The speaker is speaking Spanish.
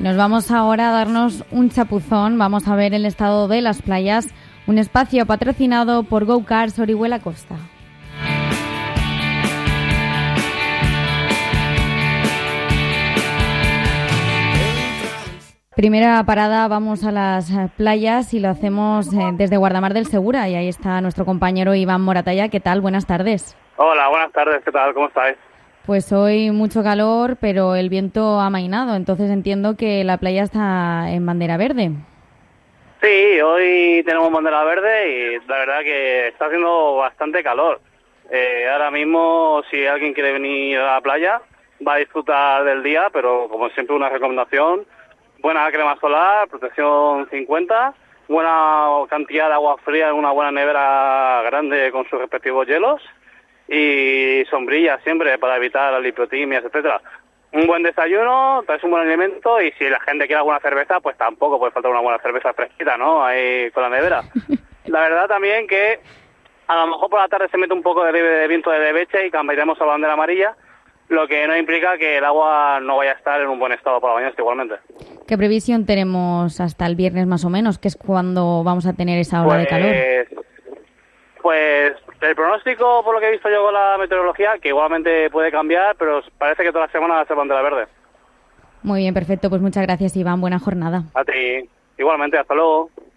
nos vamos ahora a darnos un chapuzón. Vamos a ver el estado de las playas, un espacio patrocinado por Go Cars Orihuela Costa. Primera parada, vamos a las playas y lo hacemos desde Guardamar del Segura, y ahí está nuestro compañero Iván Moratalla. ¿Qué tal? Buenas tardes. Hola, buenas tardes. ¿Qué tal? ¿Cómo estáis? Pues hoy mucho calor, pero el viento ha amainado, entonces entiendo que la playa está en bandera verde. Sí, hoy tenemos bandera verde y la verdad que está haciendo bastante calor. Ahora mismo, si alguien quiere venir a la playa, va a disfrutar del día, pero como siempre una recomendación: buena crema solar, protección 50, buena cantidad de agua fría en una buena nevera grande con sus respectivos hielos y sombrilla siempre para evitar las lipotimias, etcétera. Un buen desayuno, traes un buen alimento, y si la gente quiere alguna cerveza, pues tampoco puede faltar una buena cerveza fresquita, ¿no? Ahí con la nevera. La verdad también que a lo mejor por la tarde se mete un poco de viento de leveche y cambiaremos a bandera amarilla, lo que no implica que el agua no vaya a estar en un buen estado para bañarse igualmente. ¿Qué previsión tenemos hasta el viernes más o menos, que es cuando vamos a tener esa ola de calor? Pues el pronóstico, por lo que he visto yo con la meteorología, que igualmente puede cambiar, pero parece que toda la semana va a ser bandera verde. Muy bien, perfecto. Pues muchas gracias, Iván. Buena jornada. A ti. Igualmente, hasta luego.